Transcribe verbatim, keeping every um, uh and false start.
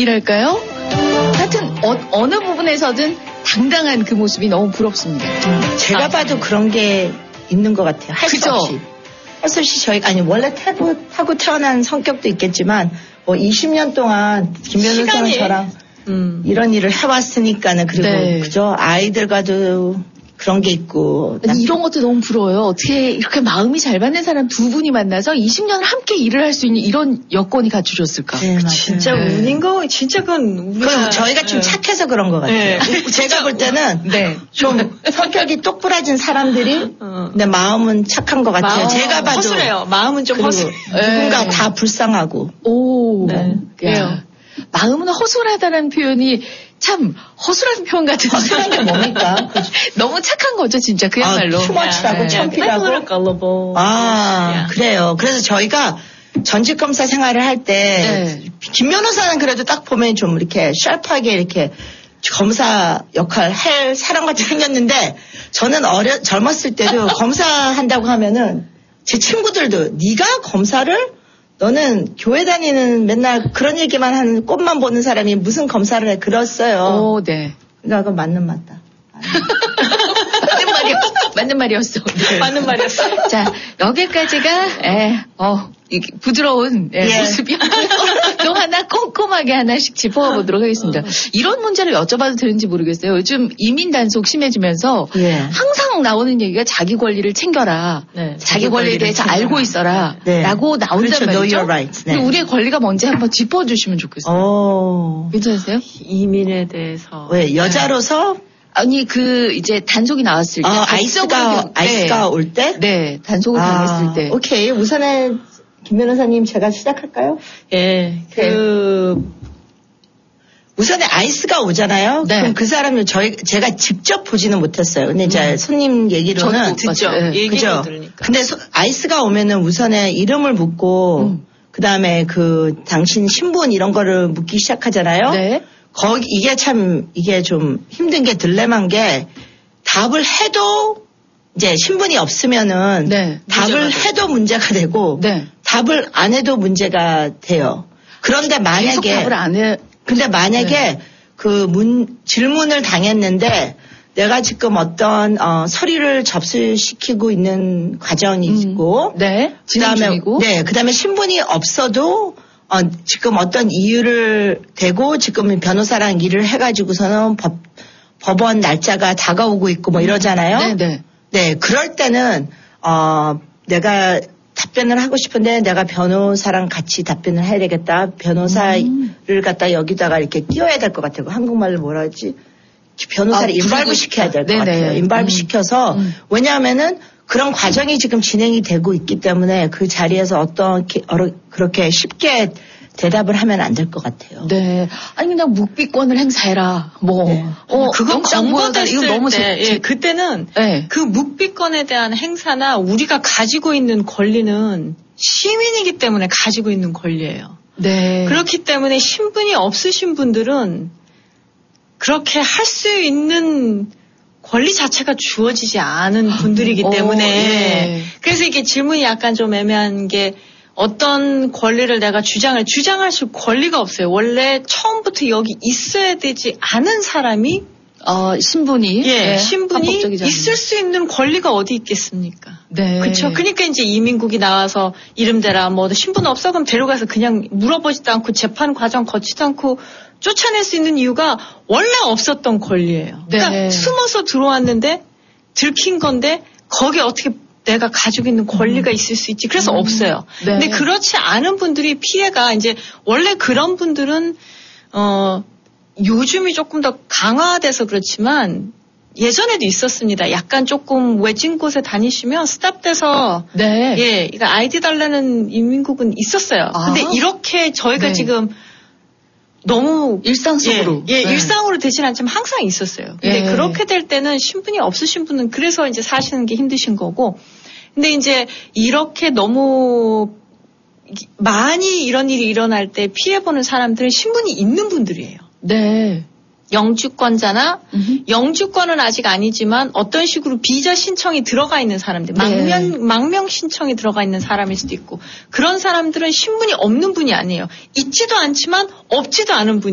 이랄까요? 하여튼 어, 어느 부분에서든 당당한 그 모습이 너무 부럽습니다. 음, 제가 아, 봐도 그런 게 있는 것 같아요. 할 수 없이. 할 수 없이 저희가 아니 원래 타고, 타고 태어난 성격도 있겠지만 뭐 이십 년 동안 김 변호사는 저랑 음. 이런 일을 해왔으니까는 그리고 네. 그죠 아이들과도 그런 게 있고. 아니, 이런 것도 너무 부러워요. 어떻게 이렇게 마음이 잘 맞는 사람 두 분이 만나서 이십 년을 함께 일을 할 수 있는 이런 여건이 갖춰졌을까? 네, 진짜 네. 운인 거, 진짜 그건 우리가. 그럼 저희가 좀 네. 착해서 그런 것 같아요. 네. 제가 볼 때는 네. 좀 성격이 똑부러진 사람들이 어. 근데 마음은 착한 것 같아요. 마음, 제가 봐도. 허술해요. 마음은 좀 허술. 누군가 다 불쌍하고. 오. 네. 그래요. 마음은 허술하다는 표현이 참 허술한 표현 같은데. 허술한 게 뭡니까? 너무 착한 거죠, 진짜. 그야말로. 아, 투머치라고, 천피라고. 아, 그래요. 그래서 저희가 전직 검사 생활을 할 때, 네. 김 변호사는 그래도 딱 보면 좀 이렇게 샤프하게 이렇게 검사 역할 할 사람같이 생겼는데, 저는 어려, 젊었을 때도 검사한다고 하면은 제 친구들도 네가 검사를 너는 교회 다니는 맨날 그런 얘기만 하는 꽃만 보는 사람이 무슨 검사를 해 그랬어요. 오, 네. 그러니까 그건 맞는 말다. 맞는 말이었어. 맞는 말이었어. 네. 맞는 말이었어. 자, 여기까지가 에, 어, 부드러운 예, 예. 모습이 또 하나 꼼꼼하게 하나씩 짚어보도록 하겠습니다. 이런 문제를 여쭤봐도 되는지 모르겠어요. 요즘 이민 단속 심해지면서 예. 항상 나오는 얘기가 자기 권리를 챙겨라. 네, 자기, 자기 권리에 대해서 챙겨라. 알고 있어라. 네. 라고 나온단 그렇죠. 말이죠. Know your rights. 네. 우리의 권리가 뭔지 한번 짚어주시면 좋겠어요. 오. 괜찮으세요? 이민에 대해서. 왜 여자로서? 아니 그 이제 단속이 나왔을 때 아, 아이스가 아이스가 네. 올 때? 네, 단속을 아, 당했을 때. 오케이. 우선은 김 변호사님 제가 시작할까요? 예. 그 네. 우선에 아이스가 오잖아요. 네. 그럼 그 사람을 저희 제가 직접 보지는 못했어요. 근데 이제 음. 손님 얘기로는 듣죠. 네. 그죠. 들으니까. 근데 소, 아이스가 오면은 우선에 이름을 묻고 음. 그다음에 그 당신 신분 이런 거를 묻기 시작하잖아요. 네. 거기 이게 참 이게 좀 힘든 게 딜레마인 게 답을 해도 이제 신분이 없으면은 네, 답을 해도 문제가 되고 네. 답을 안 해도 문제가 돼요. 그런데 만약에 답을 안 해. 근데 만약에 네. 그 문 질문을 당했는데 내가 지금 어떤 어, 서류를 접수시키고 있는 과정이 음, 있고 네. 그다음에 중이고. 네 그다음에 신분이 없어도 어, 지금 어떤 이유를 대고 지금 변호사랑 일을 해가지고서는 법 법원 날짜가 다가오고 있고 뭐 이러잖아요. 네, 네. 네, 그럴 때는, 어, 내가 답변을 하고 싶은데 내가 변호사랑 같이 답변을 해야 되겠다. 변호사를 음. 갖다 여기다가 이렇게 끼워야 될 것 같아요. 한국말로 뭐라 하지? 변호사를 아, 인발브 시켜야 될 것 같아요. 인발브 음. 시켜서, 음. 왜냐하면은 그런 과정이 지금 진행이 되고 있기 때문에 그 자리에서 어떤, 그렇게 쉽게 대답을 하면 안 될 것 같아요. 네. 아니 그냥 묵비권을 행사해라. 뭐. 네. 어, 그거 권고됐을 이거 너무 때, 예, 그때는 네. 그 묵비권에 대한 행사나 우리가 가지고 있는 권리는 시민이기 때문에 가지고 있는 권리예요. 네. 그렇기 때문에 신분이 없으신 분들은 그렇게 할 수 있는 권리 자체가 주어지지 않은 분들이기 때문에. 오, 예. 그래서 이게 질문이 약간 좀 애매한 게 어떤 권리를 내가 주장을, 주장하실 권리가 없어요. 원래 처음부터 여기 있어야 되지 않은 사람이, 어, 신분이. 예, 네, 신분이 있을 수 있는 권리가 어디 있겠습니까? 네. 그렇죠. 그러니까 이제 이민국이 나와서 이름 대라, 뭐, 신분 없어? 그럼 데려가서 그냥 물어보지도 않고 재판 과정 거치지도 않고 쫓아낼 수 있는 이유가 원래 없었던 권리예요. 네. 그러니까 숨어서 들어왔는데 들킨 건데 거기에 어떻게 내가 가지고 있는 권리가 음. 있을 수 있지. 그래서 음. 없어요. 네. 근데 그렇지 않은 분들이 피해가 이제 원래 그런 분들은 어 요즘이 조금 더 강화돼서 그렇지만 예전에도 있었습니다. 약간 조금 외진 곳에 다니시면 스탑돼서 네. 예, 그러니까 아이디 달라는 인민국은 있었어요. 아. 근데 이렇게 저희가 네. 지금 너무 일상 속으로 예, 예 네. 일상으로 되진 않지만 항상 있었어요. 근데 예. 그렇게 될 때는 신분이 없으신 분은 그래서 이제 사시는 게 힘드신 거고. 근데 이제 이렇게 너무 많이 이런 일이 일어날 때 피해보는 사람들은 신분이 있는 분들이에요. 네. 영주권자나 음흠. 영주권은 아직 아니지만 어떤 식으로 비자 신청이 들어가 있는 사람들, 네. 망명, 망명 신청이 들어가 있는 사람일 수도 있고 그런 사람들은 신분이 없는 분이 아니에요. 있지도 않지만 없지도 않은 분이